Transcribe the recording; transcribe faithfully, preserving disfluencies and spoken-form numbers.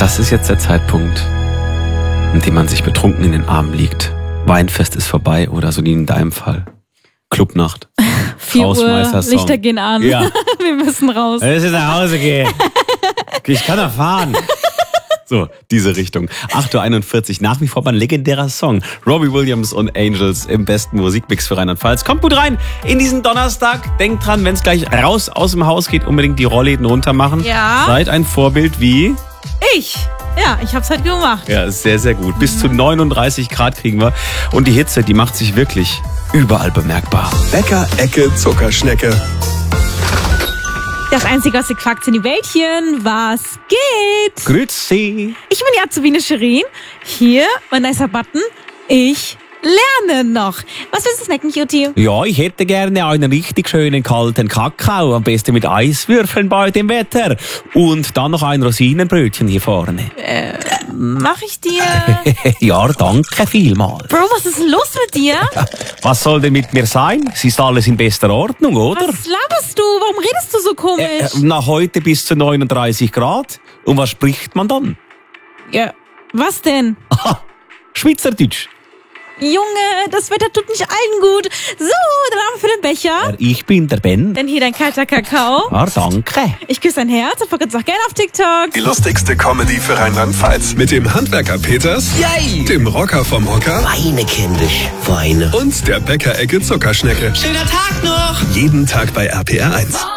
Das ist jetzt der Zeitpunkt, in dem man sich betrunken in den Armen liegt. Weinfest ist vorbei oder so wie in deinem Fall. Clubnacht. vier Uhr, Lichter gehen an. Ja. Wir müssen raus. Es ist nach Hause gehen. Ich kann da fahren. So, diese Richtung. acht Uhr einundvierzig, nach wie vor mein legendärer Song. Robbie Williams und Angels im besten Musikmix für Rheinland-Pfalz. Kommt gut rein in diesen Donnerstag. Denkt dran, wenn es gleich raus aus dem Haus geht, unbedingt die Rollläden runter machen. Ja. Seid ein Vorbild wie... Ich. Ja, ich hab's halt gemacht. Ja, sehr, sehr gut. Bis zu neununddreißig Grad kriegen wir. Und die Hitze, die macht sich wirklich überall bemerkbar. Bäcker-Ecke Zuckerschnecke. Das einzige, was ihr fragt, sind die Wäldchen. Was geht? Grüezi. Ich bin die Azubine Shirin. Hier, mein nicer Button. Ich lerne noch. Was willst du snacken, Cutie? Ja, ich hätte gerne einen richtig schönen kalten Kakao, am besten mit Eiswürfeln bei dem Wetter. Und dann noch ein Rosinenbrötchen hier vorne. Äh, mach ich dir? Ja, danke vielmals. Bro, was ist denn los mit dir? Was soll denn mit mir sein? Es ist alles in bester Ordnung, oder? Was laberst du? Warum redest du so komisch? Äh, nach heute bis zu neununddreißig Grad. Und was spricht man dann? Ja, was denn? Aha, Schweizerdeutsch. Junge, das Wetter tut nicht allen gut. So, dann haben wir für den Becher. Ja, ich bin der Ben. Denn hier dein kalter Kakao. Ja, danke. Ich küsse dein Herz und folge uns auch gerne auf TikTok. Die lustigste Comedy für Rheinland-Pfalz. Mit dem Handwerker Peters, Yay! dem Rocker vom Hocker Weine kindisch, Weine. und der Bäcker-Ecke Zuckerschnecke. Schöner Tag noch! Jeden Tag bei R P R eins.